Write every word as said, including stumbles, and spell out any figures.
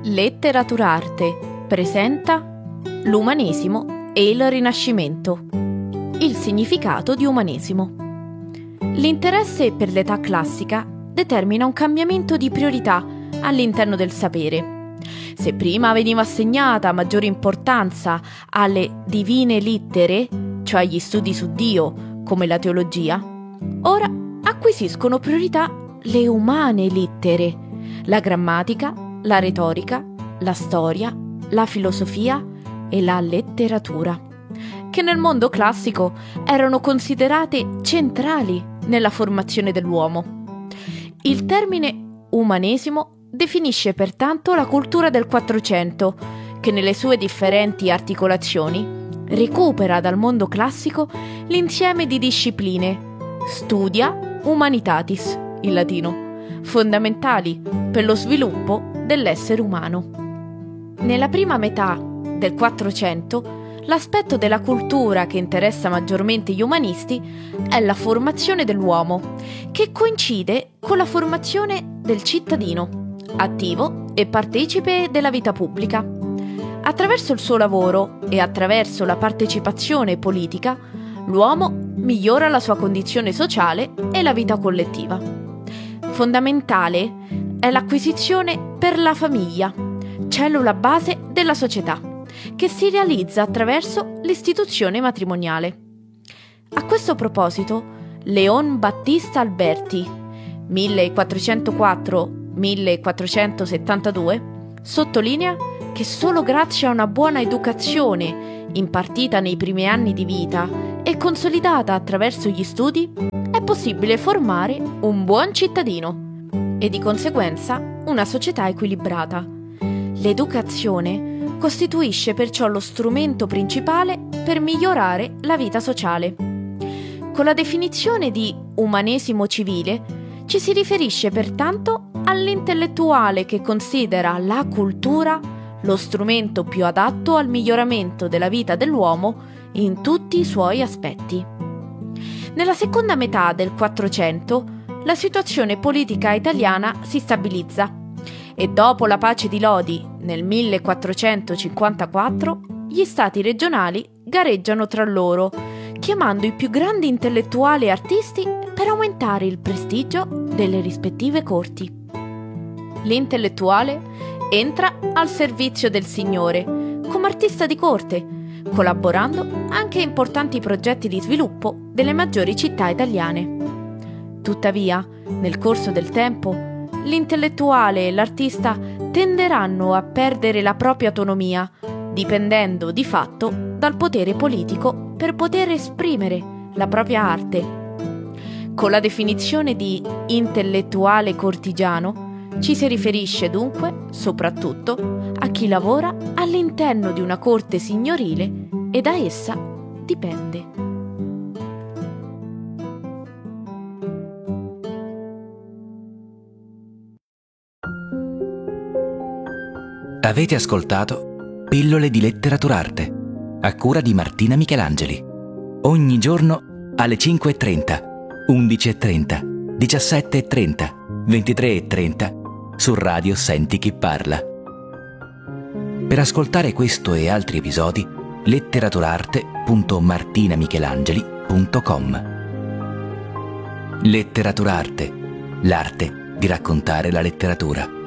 Letteraturarte presenta l'umanesimo e il Rinascimento. Il significato di umanesimo. L'interesse per l'età classica determina un cambiamento di priorità all'interno del sapere. Se prima veniva assegnata maggiore importanza alle divine littere, cioè agli studi su Dio, come la teologia, ora acquisiscono priorità le umane littere, la grammatica, la retorica, la storia, la filosofia e la letteratura, che nel mondo classico erano considerate centrali nella formazione dell'uomo. Il termine umanesimo definisce pertanto la cultura del Quattrocento, che nelle sue differenti articolazioni recupera dal mondo classico l'insieme di discipline studia humanitatis, in latino, fondamentali per lo sviluppo dell'essere umano. Nella prima metà del Quattrocento, l'aspetto della cultura che interessa maggiormente gli umanisti è la formazione dell'uomo, che coincide con la formazione del cittadino, attivo e partecipe della vita pubblica. Attraverso il suo lavoro e attraverso la partecipazione politica, l'uomo migliora la sua condizione sociale e la vita collettiva. Fondamentale è l'acquisizione per la famiglia, cellula base della società, che si realizza attraverso l'istituzione matrimoniale. A questo proposito, Leon Battista Alberti, millequattrocentoquattro millequattrocentosettantadue, sottolinea che solo grazie a una buona educazione impartita nei primi anni di vita e consolidata attraverso gli studi è possibile formare un buon cittadino e di conseguenza una società equilibrata. L'educazione costituisce perciò lo strumento principale per migliorare la vita sociale. Con la definizione di umanesimo civile ci si riferisce pertanto all'intellettuale che considera la cultura lo strumento più adatto al miglioramento della vita dell'uomo in tutti i suoi aspetti. Nella seconda metà del Quattrocento la situazione politica italiana si stabilizza e dopo la pace di Lodi nel millequattrocentocinquantaquattro gli stati regionali gareggiano tra loro, chiamando i più grandi intellettuali e artisti per aumentare il prestigio delle rispettive corti. L'intellettuale entra al servizio del Signore come artista di corte, collaborando anche a importanti progetti di sviluppo delle maggiori città italiane. Tuttavia, nel corso del tempo, l'intellettuale e l'artista tenderanno a perdere la propria autonomia, dipendendo di fatto dal potere politico per poter esprimere la propria arte. Con la definizione di intellettuale cortigiano ci si riferisce dunque soprattutto a chi lavora all'interno di una corte signorile e da essa dipende. Avete ascoltato Pillole di Letteraturarte, a cura di Martina Michelangeli. Ogni giorno alle cinque e trenta, undici e trenta, diciassette e trenta, ventitré e trenta su Radio Senti Chi Parla. Per ascoltare questo e altri episodi, letteraturarte punto martinamichelangeli punto com. Letteraturarte, l'arte di raccontare la letteratura.